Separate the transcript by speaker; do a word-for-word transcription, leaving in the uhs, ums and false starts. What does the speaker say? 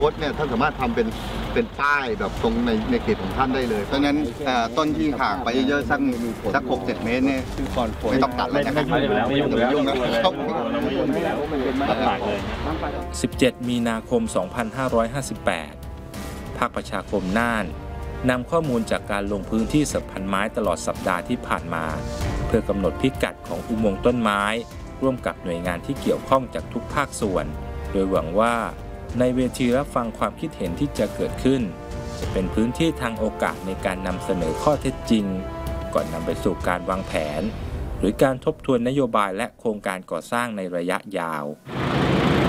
Speaker 1: โค้ดเนี่ยท่านสามารถทำเป็นเป็นป้ายแบบตรงในในเขตของท่านได้เลยเพราะฉะนั้นต้นที่ห่างไปเยอะๆสักสักหกเจ็ดเมตรเนี่ยไม่ต้องตัดแล้วนะครับไม่ยุ่งแล้วไม่ยุ่งแล้ว
Speaker 2: สิบเจ็ดมีนาคมสองพันห้าร้อยห้าสิบแปดภาคประชาคมน่านนำข้อมูลจากการลงพื้นที่สับพันไม้ตลอดสัปดาห์ที่ผ่านมาเพื่อกำหนดพิกัดของอุโมงค์ต้นไม้ร่วมกับหน่วยงานที่เกี่ยวข้องจากทุกภาคส่วนโดยหวังว่าในเวทีรับฟังความคิดเห็นที่จะเกิดขึ้นจะเป็นพื้นที่ทางโอกาสในการนำเสนอข้อเท็จจริงก่อนนำไปสู่การวางแผนหรือการทบทวนนโยบายและโครงการก่อสร้างในระยะยาว